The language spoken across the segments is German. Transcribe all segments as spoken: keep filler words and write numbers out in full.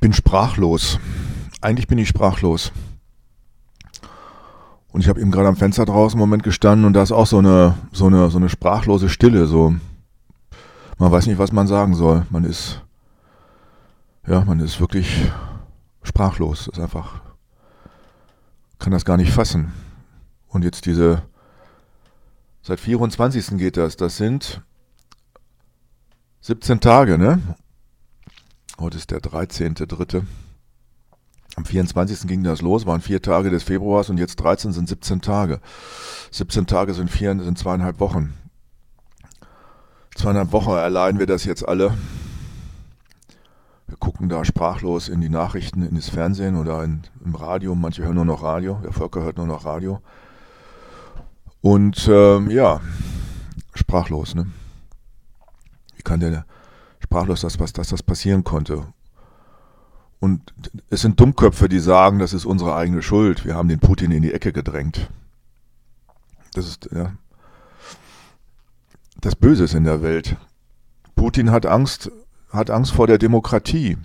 bin sprachlos. Eigentlich bin ich sprachlos. Und ich habe eben gerade am Fenster draußen einen Moment gestanden und da ist auch so eine, so eine, so eine sprachlose Stille. So, man weiß nicht, was man sagen soll. Man ist, ja, man ist wirklich sprachlos. Ist einfach, kann das gar nicht fassen. Und jetzt diese, seit vierundzwanzigsten geht das. Das sind siebzehn Tage, ne? Heute ist der dreizehnte dritte Am vierundzwanzigsten ging das los, waren vier Tage des Februars und jetzt dreizehn sind siebzehn Tage. siebzehn Tage sind, vier, sind zweieinhalb Wochen. Zweieinhalb Wochen erleiden wir das jetzt alle. Wir gucken da sprachlos in die Nachrichten, in das Fernsehen oder in, im Radio. Manche hören nur noch Radio, der Volker hört nur noch Radio. Und ähm, ja, sprachlos, ne? Wie kann der sprachlos, dass, dass, dass das passieren konnte? Und es sind Dummköpfe, die sagen, das ist unsere eigene Schuld. Wir haben den Putin in die Ecke gedrängt. Das ist ja das Böse ist in der Welt. Putin hat Angst, hat Angst vor der Demokratie.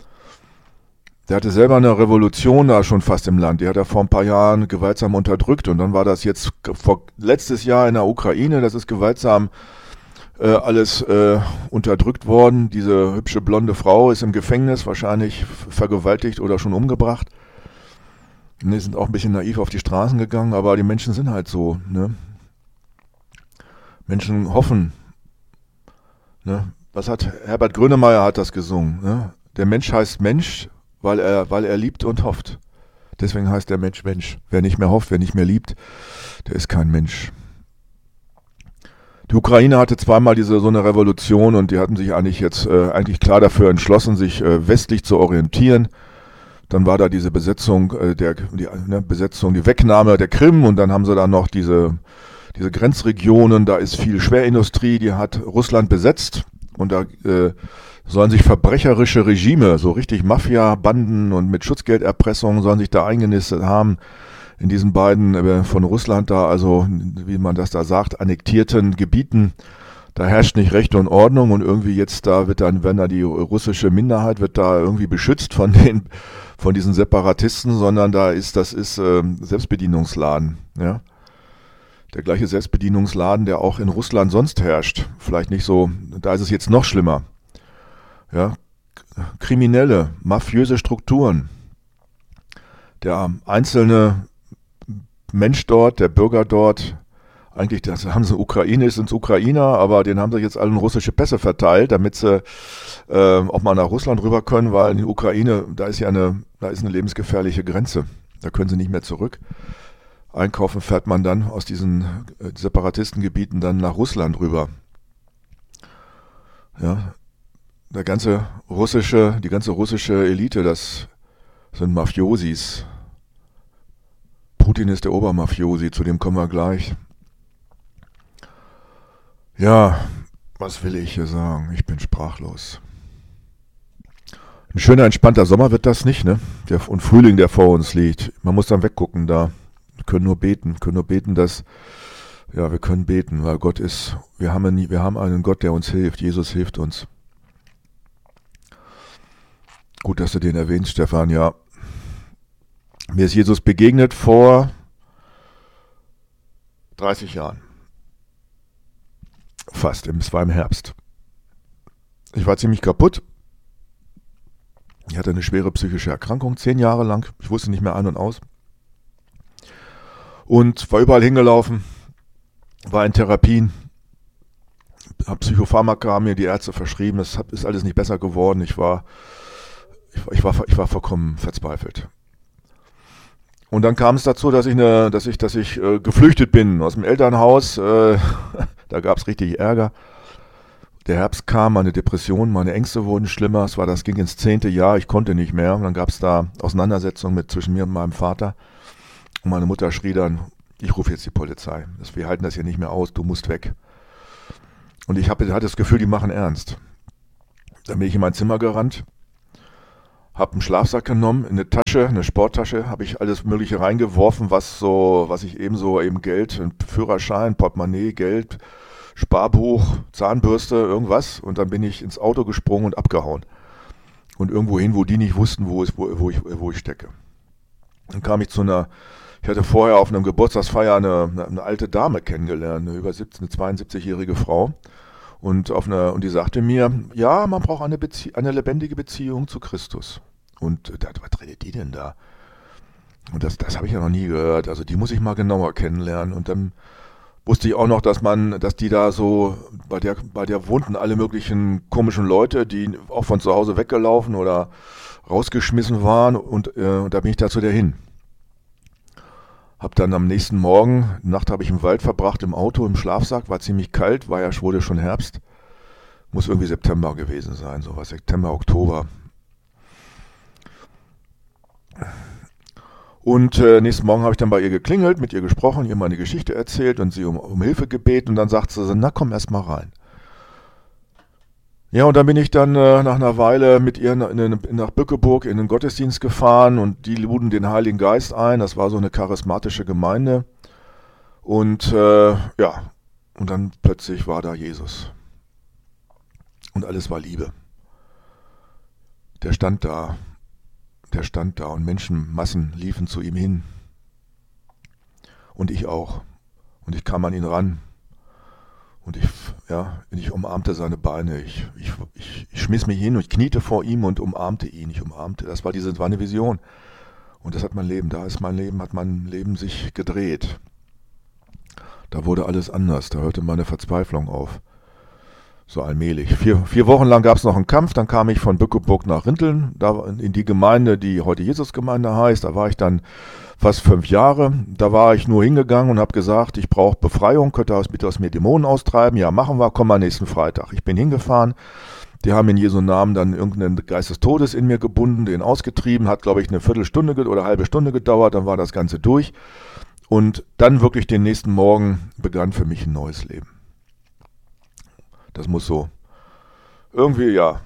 Der hatte selber eine Revolution da schon fast im Land. Die hat er vor ein paar Jahren gewaltsam unterdrückt. Und dann war das jetzt vor, letztes Jahr in der Ukraine, das ist gewaltsam äh, alles äh, unterdrückt worden. Diese hübsche blonde Frau ist im Gefängnis, wahrscheinlich vergewaltigt oder schon umgebracht. Die sind auch ein bisschen naiv auf die Straßen gegangen, aber die Menschen sind halt so. Ne? Menschen hoffen. Ne? Was hat Herbert Grönemeyer hat das gesungen? Ne? Der Mensch heißt Mensch, weil er, weil er liebt und hofft. Deswegen heißt der Mensch Mensch. Wer nicht mehr hofft, wer nicht mehr liebt, der ist kein Mensch. Die Ukraine hatte zweimal diese so eine Revolution und die hatten sich eigentlich jetzt äh, eigentlich klar dafür entschlossen, sich äh, westlich zu orientieren. Dann war da diese Besetzung, äh, der die ne, Besetzung, die Wegnahme der Krim und dann haben sie da noch diese diese Grenzregionen. Da ist viel Schwerindustrie, die hat Russland besetzt und da äh, sollen sich verbrecherische Regime, so richtig Mafia-Banden und mit Schutzgelderpressung sollen sich da eingenistet haben in diesen beiden äh, von Russland da, also wie man das da sagt, annektierten Gebieten. Da herrscht nicht Recht und Ordnung und irgendwie jetzt da wird dann, wenn da die russische Minderheit wird da irgendwie beschützt von den von diesen Separatisten, sondern da ist das ist äh, Selbstbedienungsladen, ja. Der gleiche Selbstbedienungsladen, der auch in Russland sonst herrscht. Vielleicht nicht so, da ist es jetzt noch schlimmer. Ja, kriminelle, mafiöse Strukturen. Der einzelne Mensch dort, der Bürger dort, eigentlich das haben sie Ukraine, sind Ukrainer, aber den haben sie jetzt alle russische Pässe verteilt, damit sie äh, auch mal nach Russland rüber können, weil in die Ukraine, da ist ja eine, da ist eine lebensgefährliche Grenze. Da können sie nicht mehr zurück. Einkaufen fährt man dann aus diesen äh, Separatistengebieten dann nach Russland rüber. Ja, der ganze russische, die ganze russische Elite, das sind Mafiosis. Putin ist der Obermafiosi, zu dem kommen wir gleich. Ja, was will ich hier sagen? Ich bin sprachlos. Ein schöner, entspannter Sommer wird das nicht, ne? Der, und Frühling, der vor uns liegt. Man muss dann weggucken da. Wir können nur beten, können nur beten, dass, ja, wir können beten, weil Gott ist, wir haben, nie, wir haben einen Gott, der uns hilft. Jesus hilft uns. Gut, dass du den erwähnst, Stefan, ja. Mir ist Jesus begegnet vor dreißig Jahren. Fast, es war im Herbst. Ich war ziemlich kaputt. Ich hatte eine schwere psychische Erkrankung, zehn Jahre lang. Ich wusste nicht mehr ein und aus. Und war überall hingelaufen, war in Therapien, habe Psychopharmaka mir die Ärzte verschrieben, es ist alles nicht besser geworden. Ich war, ich war, ich war, ich war vollkommen verzweifelt. Und dann kam es dazu, dass ich, eine, dass ich, dass ich äh, geflüchtet bin aus dem Elternhaus. Äh, da gab es richtig Ärger. Der Herbst kam, meine Depression, meine Ängste wurden schlimmer. Es war, das ging ins zehnte Jahr, ich konnte nicht mehr. Und dann gab es da Auseinandersetzungen mit zwischen mir und meinem Vater. Und meine Mutter schrie dann, ich rufe jetzt die Polizei. Wir halten das hier nicht mehr aus, du musst weg. Und ich hatte das Gefühl, die machen ernst. Dann bin ich in mein Zimmer gerannt, habe einen Schlafsack genommen, in eine Tasche, eine Sporttasche, habe ich alles Mögliche reingeworfen, was so, was ich eben so, eben Geld, ein Führerschein, Portemonnaie, Geld, Sparbuch, Zahnbürste, irgendwas. Und dann bin ich ins Auto gesprungen und abgehauen. und irgendwo hin, wo die nicht wussten, wo, es, wo, wo, ich, wo ich stecke. Dann kam ich zu einer, ich hatte vorher auf einem Geburtstagsfeier eine, eine, eine alte Dame kennengelernt, eine über siebzig, eine zweiundsiebzigjährige Frau. Und, auf eine, und die sagte mir, ja, man braucht eine, Bezie- eine lebendige Beziehung zu Christus. Und da, was redet die denn da? Und das, das habe ich ja noch nie gehört. Also die muss ich mal genauer kennenlernen. Und dann wusste ich auch noch, dass man, dass die da so, bei der, bei der wohnten alle möglichen komischen Leute, die auch von zu Hause weggelaufen oder rausgeschmissen waren. Und, äh, und da bin ich da zu der hin. Hab dann am nächsten Morgen, Nacht habe ich im Wald verbracht, im Auto, im Schlafsack, war ziemlich kalt, war ja, wurde schon Herbst. Muss irgendwie September gewesen sein, sowas, September, Oktober. Und äh, nächsten Morgen habe ich dann bei ihr geklingelt, mit ihr gesprochen, ihr meine Geschichte erzählt und sie um, um Hilfe gebeten. Und dann sagt sie so, na komm erst mal rein. Ja, und dann bin ich dann äh, nach einer Weile mit ihr in, in, nach Bückeburg in den Gottesdienst gefahren und die luden den Heiligen Geist ein. Das war so eine charismatische Gemeinde. Und äh, ja, und dann plötzlich war da Jesus. Und alles war Liebe. Der stand da. Der stand da und Menschenmassen liefen zu ihm hin. Und ich auch. Und ich kam an ihn ran. Und ich, ja, ich umarmte seine Beine. Ich, ich, ich, ich schmiss mich hin und ich kniete vor ihm und umarmte ihn. Ich umarmte. Das war diese, das war eine Vision. Und das hat mein Leben. Da ist mein Leben, hat mein Leben sich gedreht. Da wurde alles anders. Da hörte meine Verzweiflung auf. So allmählich. Vier, vier Wochen lang gab es noch einen Kampf, dann kam ich von Bückeburg nach Rinteln, da in die Gemeinde, die heute Jesusgemeinde heißt. Da war ich dann fast fünf Jahre. Da war ich nur hingegangen und habe gesagt, ich brauche Befreiung, könnt ihr bitte aus mir Dämonen austreiben? Ja, machen wir, komm mal nächsten Freitag. Ich bin hingefahren. Die haben in Jesu Namen dann irgendeinen Geist des Todes in mir gebunden, den ausgetrieben, hat, glaube ich, eine Viertelstunde oder eine halbe Stunde gedauert, dann war das Ganze durch. Und dann wirklich den nächsten Morgen begann für mich ein neues Leben. Das muss so irgendwie, ja,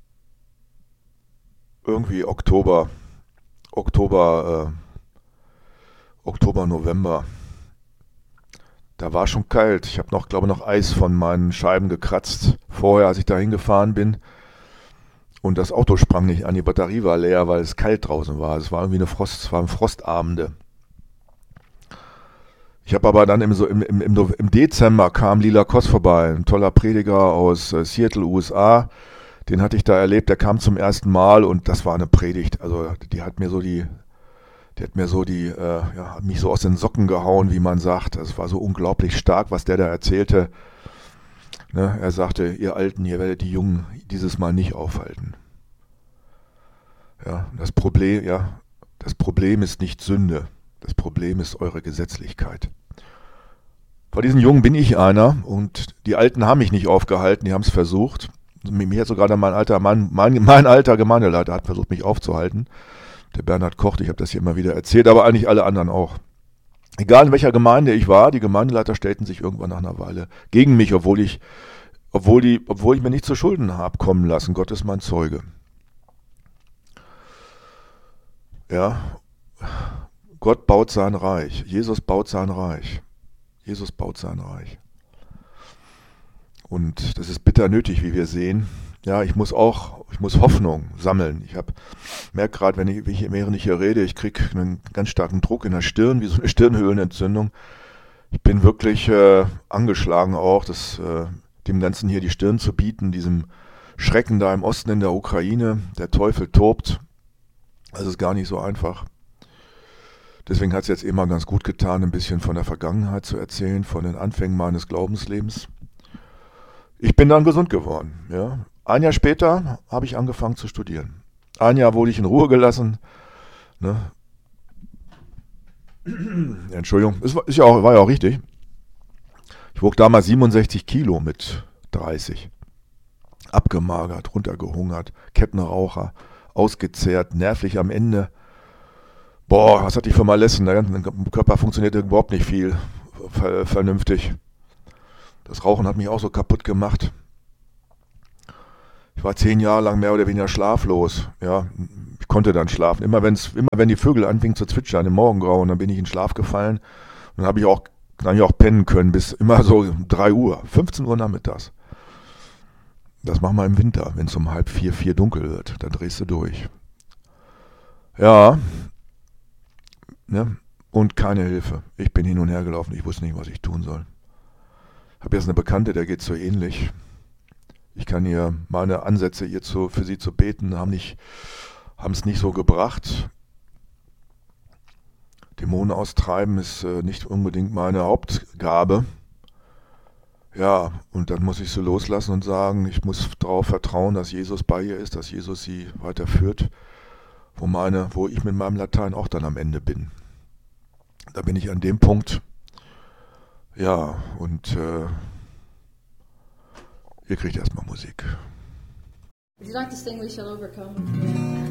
irgendwie Oktober, Oktober, äh, Oktober, November. Da war schon kalt. Ich habe noch, glaube ich, noch Eis von meinen Scheiben gekratzt vorher, als ich da hingefahren bin. Und das Auto sprang nicht an, die Batterie war leer, weil es kalt draußen war. Es war irgendwie eine Frost, es waren Frostabende. Ich habe aber dann im, so im, im, im Dezember kam Lila Koss vorbei, ein toller Prediger aus äh, Seattle, U S A. Den hatte ich da erlebt, der kam zum ersten Mal und das war eine Predigt. Also die hat mir so die, die hat mir so die, äh, ja, hat mich so aus den Socken gehauen, wie man sagt. Es war so unglaublich stark, was der da erzählte. Ne? Er sagte, ihr Alten, ihr werdet die Jungen dieses Mal nicht aufhalten. Ja, das Problem, ja, das Problem ist nicht Sünde. Das Problem ist eure Gesetzlichkeit. Vor diesen Jungen bin ich einer und die Alten haben mich nicht aufgehalten, die haben es versucht. Mir hat sogar mein alter Mann, mein, mein alter Gemeindeleiter hat versucht, mich aufzuhalten. Der Bernhard Kocht, ich habe das hier immer wieder erzählt, aber eigentlich alle anderen auch. Egal in welcher Gemeinde ich war, die Gemeindeleiter stellten sich irgendwann nach einer Weile gegen mich, obwohl ich, obwohl die, obwohl ich mir nicht zu Schulden habe kommen lassen. Gott ist mein Zeuge. Ja, Gott baut sein Reich. Jesus baut sein Reich. Jesus baut sein Reich. Und das ist bitter nötig, wie wir sehen. Ja, ich muss auch, ich muss Hoffnung sammeln. Ich habe merke gerade, wenn ich, wenn ich während ich hier rede, ich kriege einen ganz starken Druck in der Stirn, wie so eine Stirnhöhlenentzündung. Ich bin wirklich äh, angeschlagen auch, das, äh, dem Ganzen hier die Stirn zu bieten, diesem Schrecken da im Osten in der Ukraine. Der Teufel tobt. Das ist gar nicht so einfach. Deswegen hat es jetzt immer ganz gut getan, ein bisschen von der Vergangenheit zu erzählen, von den Anfängen meines Glaubenslebens. Ich bin dann gesund geworden. Ja. Ein Jahr später habe ich angefangen zu studieren. Ein Jahr wurde ich in Ruhe gelassen. Ne? Entschuldigung, es war, ist ja auch, war ja auch richtig. Ich wog damals siebenundsechzig Kilo mit dreißig. Abgemagert, runtergehungert, Kettenraucher, ausgezehrt, nervlich am Ende. Boah, was hatte ich für Mallessen? Der Körper funktionierte überhaupt nicht viel ver- vernünftig. Das Rauchen hat mich auch so kaputt gemacht. Ich war zehn Jahre lang mehr oder weniger schlaflos. Ja, ich konnte dann schlafen. Immer, wenn's, immer wenn die Vögel anfingen zu zwitschern im Morgengrauen, dann bin ich in Schlaf gefallen. Und dann habe ich auch, dann hab ich auch pennen können bis immer so drei Uhr, fünfzehn Uhr nachmittags. Das machen wir im Winter, wenn es um halb vier, vier dunkel wird. Dann drehst du durch. Ja, ne? Und keine Hilfe. Ich bin hin und her gelaufen, ich wusste nicht, was ich tun soll. Ich habe jetzt eine Bekannte, der geht so ähnlich. Ich kann ihr meine Ansätze, ihr zu, für sie zu beten, haben nicht, haben es nicht so gebracht. Dämonen austreiben ist äh, nicht unbedingt meine Hauptgabe. Ja, und dann muss ich sie loslassen und sagen, ich muss darauf vertrauen, dass Jesus bei ihr ist, dass Jesus sie weiterführt, wo, meine, wo ich mit meinem Latein auch dann am Ende bin. Da bin ich an dem Punkt. Ja, und äh, ihr kriegt erstmal Musik. Would you like to sing We Shall Overcome?